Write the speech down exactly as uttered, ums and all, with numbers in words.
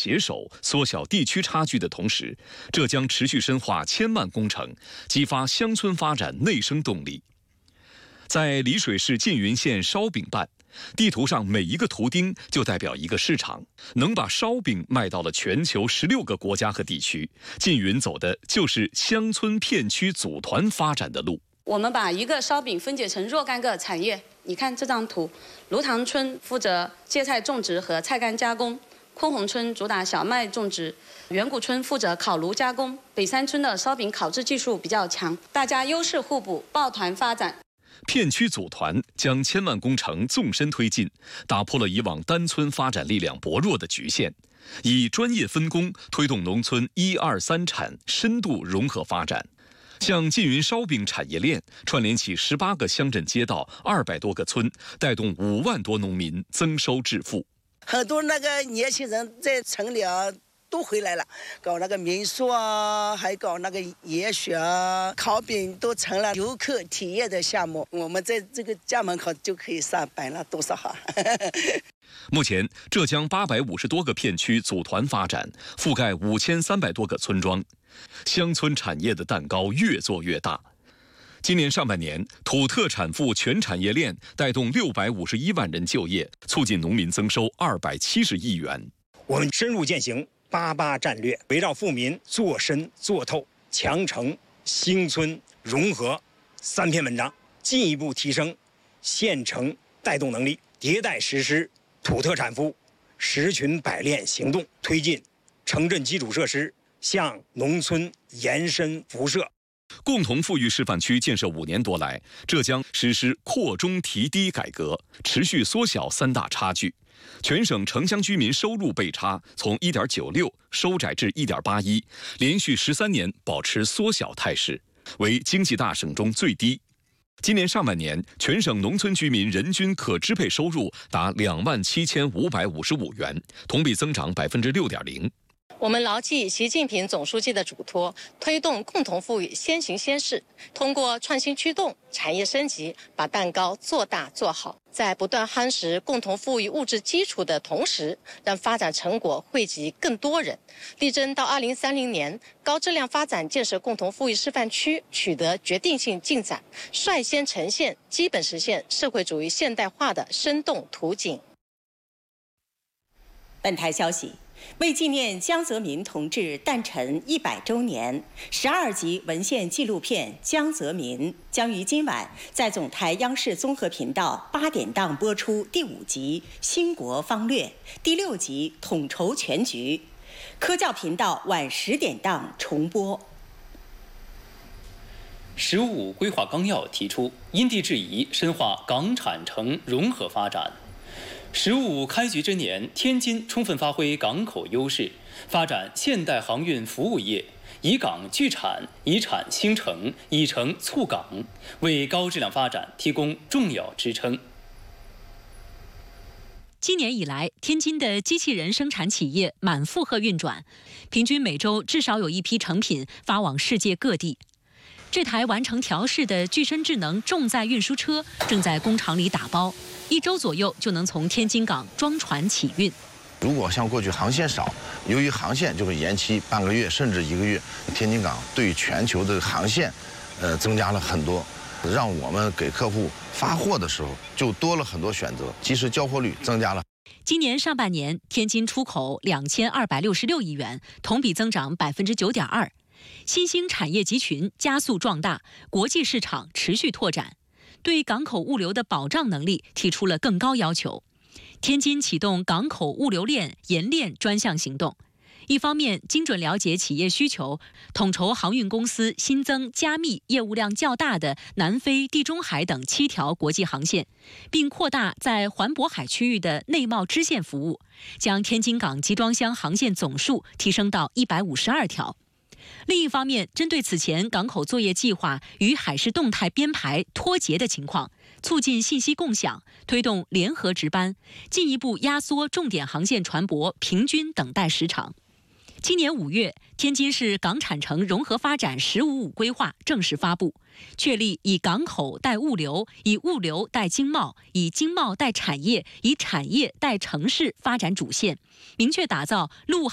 携手缩小地区差距的同时，浙江持续深化千万工程，激发乡村发展内生动力。在丽水市缙云县烧饼办，地图上每一个图钉就代表一个市场，能把烧饼卖到了全球十六个国家和地区。缙云走的就是乡村片区组团发展的路。 我们把一个烧饼分解成若干个产业，你看这张图，芦塘村负责芥菜种植和菜干加工，昆洪村主打小麦种植，远古村负责烤炉加工，北山村的烧饼烤制技术比较强，大家优势互补，抱团发展。 片区组团将千万工程纵深推进，打破了以往单村发展力量薄弱的局限，以专业分工推动农村一二三产深度融合发展。像缙云烧饼产业链串联起十八个乡镇街道、二百多个村，带动五万多农民增收致富。 很多那个年轻人在城里啊都回来了，搞那个民宿啊，还搞那个野雪啊，烤饼都成了游客体验的项目。我们在这个家门口就可以上班了，多少好！ 目前，浙江八百五十多个片区组团发展，覆盖五千三百多个村庄，乡村产业的蛋糕越做越大。今年上半年，土特产赋全产业链带动六百五十一万人就业，促进农民增收二百七十亿元。 我们深入践行八八战略，围绕富民做深做透，强城兴村融合三篇文章，进一步提升县城带动能力，迭代实施土特产赋十群百炼行动，推进城镇基础设施向农村延伸辐射。 共同富裕示范区建设五年多来，浙江实施扩中提低改革，持续缩小三大差距。全省城乡居民收入倍差从 一点九六 收窄至 一点八一， 连续十三年保持缩小态势，为经济大省中最低。今年上半年，全省农村居民人均可支配收入达两万七千五百五十五元，同比增长百分之六点零。 我们牢记习近平总书记的嘱托，推动共同富裕先行先试，通过创新驱动、产业升级，把蛋糕做大做好，在不断夯实共同富裕物质基础的同时，让发展成果惠及更多人。力争到二零三零年，高质量发展建设共同富裕示范区取得决定性进展，率先呈现基本实现社会主义现代化的生动图景。 本台消息，为纪念江泽民同志诞辰一百周年，十二集文献纪录片《江泽民》将于今晚在总台央视综合频道八点档播出第五集《兴国方略》，第六集《统筹全局》，科教频道晚十点档重播。 十五规划纲要提出，因地制宜深化港产城融合发展。十五开局之年，天津充分发挥港口优势，发展现代航运服务业，以港聚产，以产兴城，以城促港，为高质量发展提供重要支撑。 今年以来，天津的机器人生产企业满负荷运转，平均每周至少有一批成品发往世界各地。这台完成调试的具身智能重载运输车正在工厂里打包，一周左右就能从天津港装船起运。 如果像过去航线少，由于航线就会延期半个月甚至一个月，天津港对全球的航线，呃，增加了很多，让我们给客户发货的时候就多了很多选择，及时交货率增加了。 今年上半年，天津出口两千二百六十六亿元，同比增长百分之九点二。新兴产业集群加速壮大，国际市场持续拓展，对港口物流的保障能力提出了更高要求。天津启动港口物流链研链专项行动，一方面精准了解企业需求，统筹航运公司新增加密业务量较大的南非、地中海等七条国际航线，并扩大在环渤海区域的内贸支线服务，将天津港集装箱航线总数提升到一百五十二条。另一方面，针对此前港口作业计划与海事动态编排脱节的情况，促进信息共享，推动联合值班，进一步压缩重点航线船舶平均等待时长。今年五月，天津市港产城融合发展“十五五”规划正式发布，确立以港口带物流、以物流带经贸、以经贸带产业、以产业带城市发展主线，明确打造陆